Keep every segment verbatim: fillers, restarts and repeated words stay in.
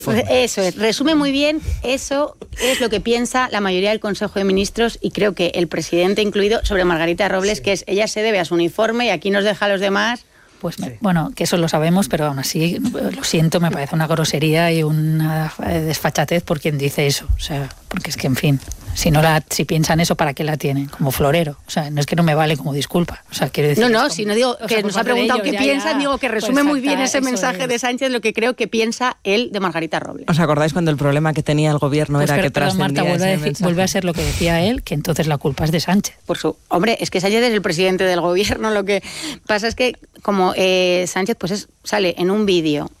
Eso es, resume muy bien, eso es lo que piensa la mayoría del Consejo de Ministros y creo que el presidente incluido sobre Margarita Robles, sí. que es ella se debe a su uniforme y aquí nos deja a los demás. Pues sí. Bueno, que eso lo sabemos, pero aún así, lo siento, me parece una grosería y una desfachatez por quien dice eso. O sea, porque es que, en fin, si no la, si piensan eso, ¿para qué la tienen? Como florero. O sea, no es que no me vale como disculpa. O sea, quiero decir... No, no, como, si no digo que nos ha preguntado qué piensa, digo que resume muy bien ese mensaje es. de Sánchez, lo que creo que piensa él de Margarita Robles. ¿Os acordáis cuando el problema que tenía el gobierno pues era pero, que trascendía Marta, vuelve, ese a decir, vuelve a ser lo que decía él, que entonces la culpa es de Sánchez. Por su, hombre, es que Sánchez es el presidente del gobierno. Lo que pasa es que como eh, Sánchez pues es, sale en un vídeo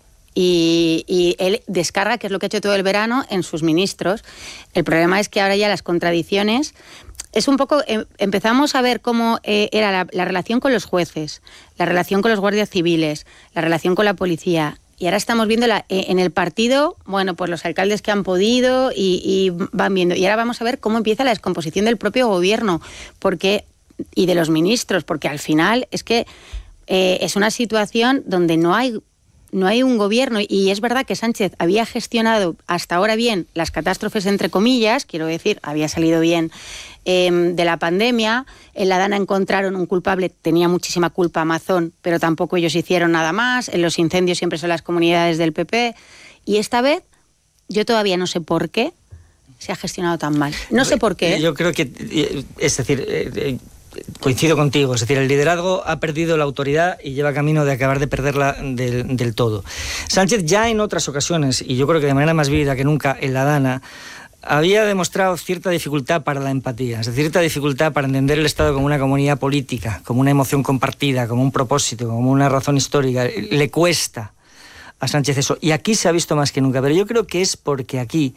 y, y él descarga, que es lo que ha hecho todo el verano, en sus ministros. El problema es que ahora ya las contradicciones... Es un poco, eh, empezamos a ver cómo eh, era la, la relación con los jueces, la relación con los guardias civiles, la relación con la policía. Y ahora estamos viendo la, eh, en el partido, bueno, pues los alcaldes que han podido y, y van viendo. Y ahora vamos a ver cómo empieza la descomposición del propio gobierno porque y de los ministros, porque al final es que eh, es una situación donde no hay... No hay un gobierno, y es verdad que Sánchez había gestionado hasta ahora bien las catástrofes, entre comillas, quiero decir, había salido bien eh, de la pandemia. En la Dana encontraron un culpable, tenía muchísima culpa Amazon, pero tampoco ellos hicieron nada más. En los incendios siempre son las comunidades del P P. Y esta vez, yo todavía no sé por qué se ha gestionado tan mal. No sé por qué. Yo creo que, es decir... Eh, coincido contigo, es decir, el liderazgo ha perdido la autoridad y lleva camino de acabar de perderla del, del todo. Sánchez ya en otras ocasiones, y yo creo que de manera más vívida que nunca en la Dana, había demostrado cierta dificultad para la empatía, es decir, cierta dificultad para entender el Estado como una comunidad política, como una emoción compartida, como un propósito, como una razón histórica. Le cuesta a Sánchez eso, y aquí se ha visto más que nunca, pero yo creo que es porque aquí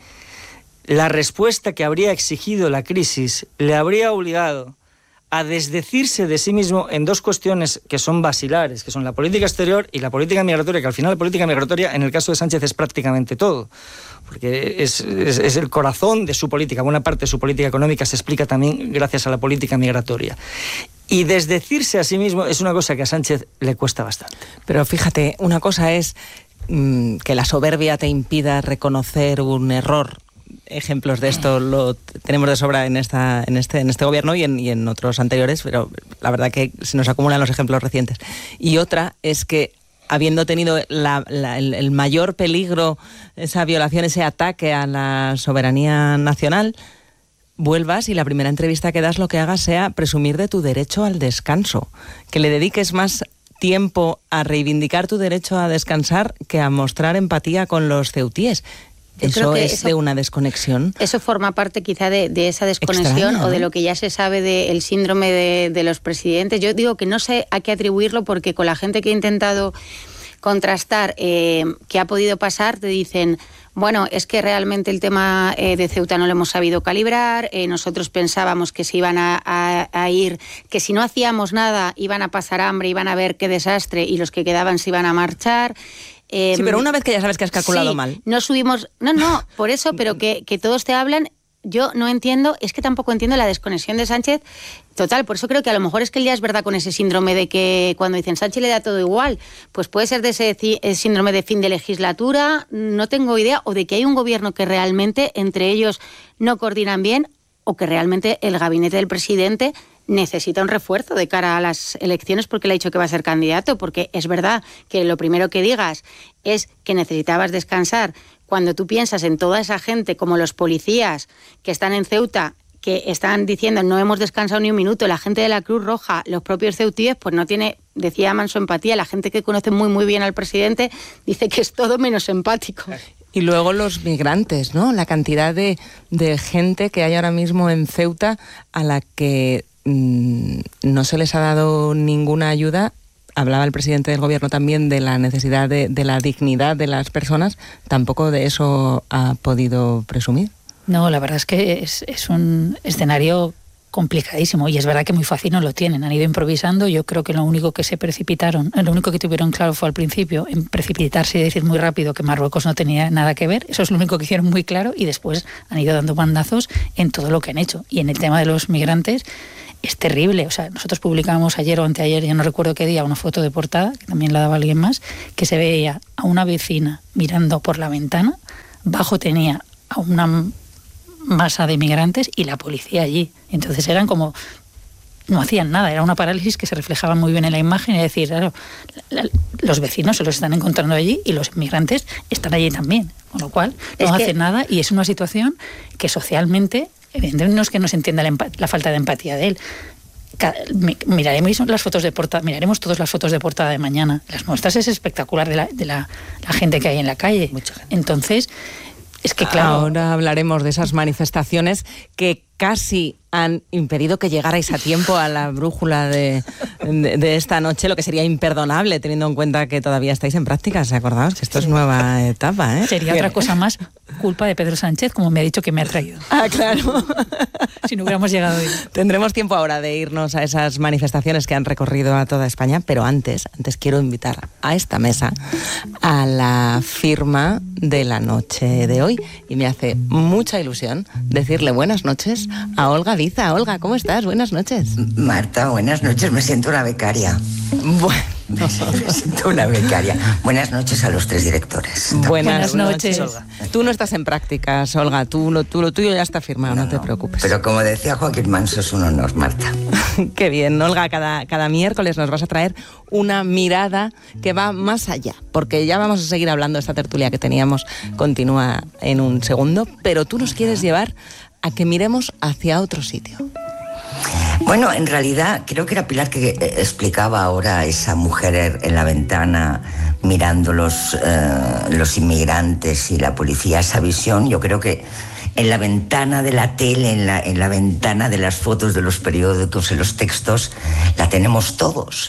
la respuesta que habría exigido la crisis le habría obligado a desdecirse de sí mismo en dos cuestiones que son basilares, que son la política exterior y la política migratoria, que al final la política migratoria en el caso de Sánchez es prácticamente todo, porque es, es, es el corazón de su política. Buena parte de su política económica se explica también gracias a la política migratoria. Y desdecirse a sí mismo es una cosa que a Sánchez le cuesta bastante. Pero fíjate, una cosa es mmm, que la soberbia te impida reconocer un error. Ejemplos de esto lo tenemos de sobra en esta en este en este gobierno y en, y en otros anteriores, pero la verdad que se nos acumulan los ejemplos recientes. Y otra es que, habiendo tenido la, la, el, el mayor peligro, esa violación, ese ataque a la soberanía nacional, vuelvas y la primera entrevista que das lo que hagas sea presumir de tu derecho al descanso, que le dediques más tiempo a reivindicar tu derecho a descansar que a mostrar empatía con los ceutíes. Yo eso es eso, de una desconexión. Eso forma parte quizá de, de esa desconexión extraña, ¿no? O de lo que ya se sabe del síndrome de, de los presidentes. Yo digo que no sé a qué atribuirlo porque con la gente que he intentado contrastar eh, qué ha podido pasar, te dicen, bueno, es que realmente el tema eh, de Ceuta no lo hemos sabido calibrar, eh, nosotros pensábamos que se iban a, a, a ir, que si no hacíamos nada iban a pasar hambre, iban a ver qué desastre y los que quedaban se iban a marchar. Sí, pero una vez que ya sabes que has calculado sí, mal. No subimos... No, no, por eso, pero que, que todos te hablan... Yo no entiendo, es que tampoco entiendo la desconexión de Sánchez total, por eso creo que a lo mejor es que él ya es verdad con ese síndrome de que cuando dicen Sánchez le da todo igual, pues puede ser de ese síndrome de fin de legislatura, no tengo idea, o de que hay un gobierno que realmente entre ellos no coordinan bien, o que realmente el gabinete del presidente necesita un refuerzo de cara a las elecciones porque le ha dicho que va a ser candidato, porque es verdad que lo primero que digas es que necesitabas descansar cuando tú piensas en toda esa gente como los policías que están en Ceuta, que están diciendo no hemos descansado ni un minuto, la gente de la Cruz Roja, los propios ceutíes, pues no tiene, decía Manso, empatía, la gente que conoce muy muy bien al presidente dice que es todo menos empático. Y luego los migrantes, ¿no? La cantidad de, de gente que hay ahora mismo en Ceuta a la que mmm, no se les ha dado ninguna ayuda. Hablaba el presidente del gobierno también de la necesidad de, de la dignidad de las personas. Tampoco de eso ha podido presumir. No, la verdad es que es, es un escenario complicadísimo, y es verdad que muy fácil no lo tienen, han ido improvisando. Yo creo que lo único que se precipitaron, lo único que tuvieron claro fue al principio en precipitarse y decir muy rápido que Marruecos no tenía nada que ver. Eso es lo único que hicieron muy claro, y después han ido dando bandazos en todo lo que han hecho. Y en el tema de los migrantes es terrible. O sea, nosotros publicamos ayer o anteayer, ya no recuerdo qué día, una foto de portada, que también la daba alguien más, que se veía a una vecina mirando por la ventana, bajo tenía a una masa de migrantes y la policía allí. Entonces eran como, no hacían nada, era una parálisis que se reflejaba muy bien en la imagen, y decir, claro, la, la, los vecinos se los están encontrando allí y los migrantes están allí también, con lo cual no hacen que... nada, y es una situación que socialmente, evidentemente no es que no se entienda la, la falta de empatía de él. Miraremos las fotos de portada, miraremos todas las fotos de portada de mañana. Las nuestras es espectacular de la, de la, la gente que hay en la calle. Mucha gente. Entonces, es que claro. Ahora hablaremos de esas manifestaciones que casi han impedido que llegarais a tiempo a la brújula de, de, de esta noche, lo que sería imperdonable teniendo en cuenta que todavía estáis en prácticas. ¿Acordaos? Que esto es nueva etapa, ¿eh? Sería otra cosa más culpa de Pedro Sánchez, como me ha dicho que me ha traído. Ah, claro. Si no hubiéramos llegado hoy. Tendremos tiempo ahora de irnos a esas manifestaciones que han recorrido a toda España, pero antes, antes quiero invitar a esta mesa a la firma de la noche de hoy, y me hace mucha ilusión decirle buenas noches a Olga Diza. Olga, ¿cómo estás? Buenas noches. Marta, buenas noches. Me siento una becaria. Bueno. Me siento una becaria. Buenas noches a los tres directores. Buenas, buenas noches. noches, Olga. Tú no estás en prácticas, Olga. Tú lo, tú, lo tuyo ya está firmado, no, no te preocupes. Pero como decía Joaquín Manso, es un honor, Marta. Qué bien, Olga. Cada, cada miércoles nos vas a traer una mirada que va más allá, porque ya vamos a seguir hablando. Esta tertulia que teníamos continúa en un segundo, pero tú nos quieres llevar a que miremos hacia otro sitio. Bueno, en realidad creo que era Pilar que explicaba ahora a esa mujer en la ventana mirando los, eh, los inmigrantes y la policía, esa visión. Yo creo que en la ventana de la tele, en la, en la ventana de las fotos de los periódicos, en los textos, la tenemos todos.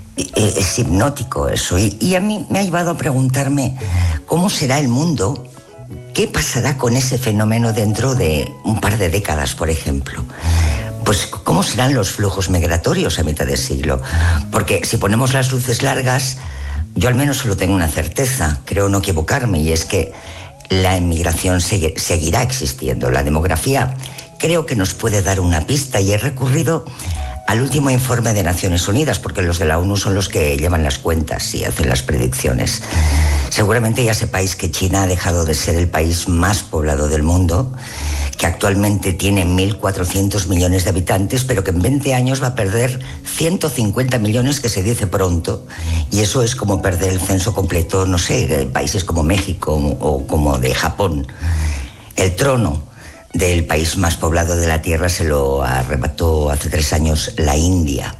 Es hipnótico eso. Y, y a mí me ha llevado a preguntarme cómo será el mundo, qué pasará con ese fenómeno dentro de un par de décadas, por ejemplo. Pues cómo serán los flujos migratorios a mitad de siglo. Porque si ponemos las luces largas, yo al menos solo tengo una certeza, creo no equivocarme, y es que la inmigración sigue, seguirá existiendo. La demografía creo que nos puede dar una pista, y he recurrido al último informe de Naciones Unidas, porque los de la ONU son los que llevan las cuentas y hacen las predicciones. Seguramente ya sepáis que China ha dejado de ser el país más poblado del mundo, que actualmente tiene mil cuatrocientos millones de habitantes, pero que en veinte años va a perder ciento cincuenta millones, que se dice pronto, y eso es como perder el censo completo, no sé, de países como México o como de Japón. El trono del país más poblado de la Tierra se lo arrebató hace tres años la India.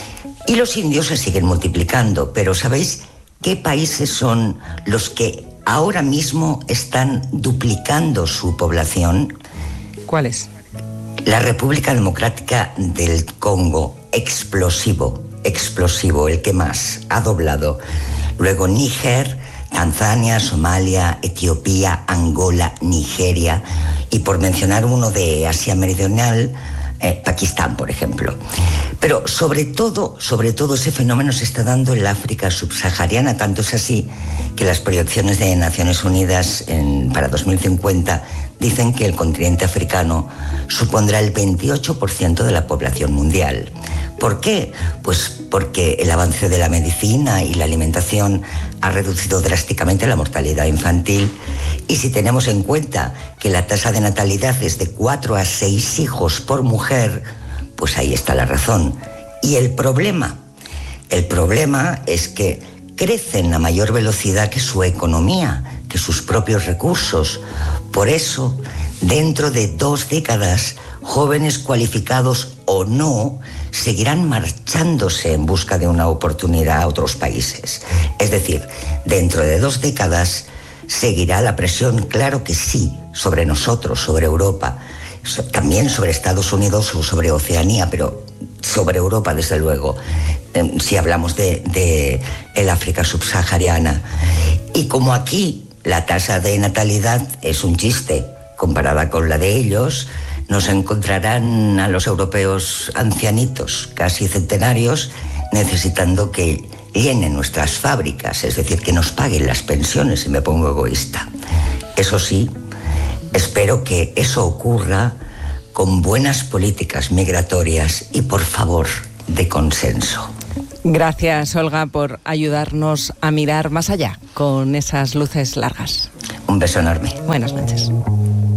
Y los indios se siguen multiplicando, pero ¿sabéis qué países son los que ahora mismo están duplicando su población? ¿Cuáles? La República Democrática del Congo, explosivo, explosivo, el que más ha doblado. Luego Níger, Tanzania, Somalia, Etiopía, Angola, Nigeria, y por mencionar uno de Asia Meridional, eh, Pakistán, por ejemplo. Pero sobre todo, sobre todo ese fenómeno se está dando en la África subsahariana, tanto es así que las proyecciones de Naciones Unidas en, para dos mil cincuenta dicen que el continente africano supondrá el veintiocho por ciento de la población mundial. ¿Por qué? Pues porque el avance de la medicina y la alimentación ha reducido drásticamente la mortalidad infantil, y si tenemos en cuenta que la tasa de natalidad es de cuatro a seis hijos por mujer, pues ahí está la razón. Y el problema, el problema es que crecen a mayor velocidad que su economía, que sus propios recursos. Por eso, dentro de dos décadas, jóvenes cualificados o no seguirán marchándose en busca de una oportunidad a otros países. Es decir, dentro de dos décadas seguirá la presión, claro que sí, sobre nosotros, sobre Europa, también sobre Estados Unidos o sobre Oceanía, pero sobre Europa, desde luego, si hablamos de, de el África subsahariana. Y como aquí la tasa de natalidad es un chiste comparada con la de ellos, nos encontrarán a los europeos ancianitos, casi centenarios, necesitando que llenen nuestras fábricas, es decir, que nos paguen las pensiones, si me pongo egoísta. Eso sí, espero que eso ocurra con buenas políticas migratorias y, por favor, de consenso. Gracias, Olga, por ayudarnos a mirar más allá con esas luces largas. Un beso enorme. Buenas noches.